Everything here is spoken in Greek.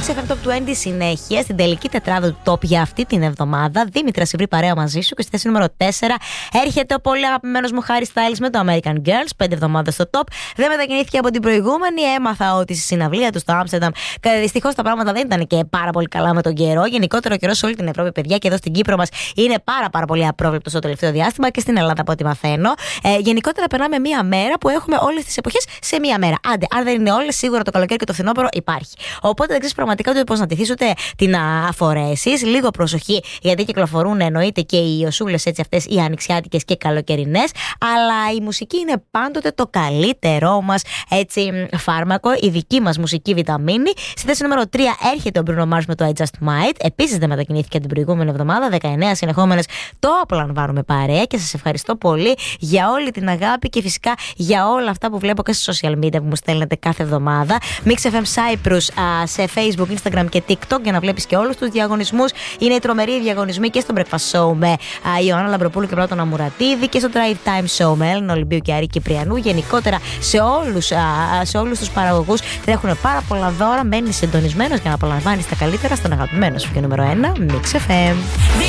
Mix FM Top 20 συνέχεια στην τελική τετράδα του Top για αυτή την εβδομάδα. Δήμητρα Σιβρή παρέα μαζί σου και στη θέση νούμερο 4 έρχεται ο πολύ αγαπημένος μου Harry Styles με το American Girls. 5 εβδομάδες στο Top. Δεν μετακινήθηκε από την προηγούμενη. Έμαθα ότι στη συναυλία του στο Άμστερνταμ δυστυχώς τα πράγματα δεν ήταν και πάρα πολύ καλά με τον καιρό. Γενικότερα ο καιρός σε όλη την Ευρώπη, παιδιά, και εδώ στην Κύπρο μας είναι πάρα πολύ απρόβλεπτο στο τελευταίο διάστημα και στην Ελλάδα από ό,τι μαθαίνω. Γενικότερα περνάμε μία μέρα που έχουμε όλες τις εποχές σε μία μέρα. Άντε, αν δεν είναι όλες, σίγουρα το καλοκαίρι και το φθινόπωρο υπάρχει. Οπότε δεν ξέρεις πραγματικά ούτε πώς να τηθείς ούτε τι να αφορέσεις. Λίγο προσοχή, γιατί κυκλοφορούν εννοείται και οι ιωσούλες έτσι αυτές οι ανοιξιάτικες και καλοκαιρινές. Αλλά η μουσική είναι πάντοτε το καλύτερό μας έτσι φάρμακο, η δική μας μουσική βιταμίνη. Στη θέση νούμερο 3 έρχεται ο Bruno Mars με το I Just Might. Επίσης δεν μετακινήθηκε την προηγούμενη εβδομάδα. 19 συνεχόμενες το απολαμβάνουμε παρέα και σας ευχαριστώ πολύ για όλη την αγάπη και φυσικά για όλα αυτά που βλέπω και στα social media που μου στέλνετε κάθε εβδομάδα. Mix FM Cyprus σε Facebook, Instagram και TikTok για να βλέπεις και όλους τους διαγωνισμούς. Είναι οι τρομεροί διαγωνισμοί και στο Breakfast Show με Ιωάννα Λαμπροπούλου και Πλάτωνα Μουρατίδη και στο Drive Time Show με Έλληνα Ολυμπίου και Άρη Κυπριανού. Γενικότερα σε όλους τους παραγωγούς τρέχουν πάρα πολλά δώρα. Μένεις συντονισμένος για να απολαμβάνεις τα καλύτερα στον αγαπημένο σου και νούμερο 1 Mix FM.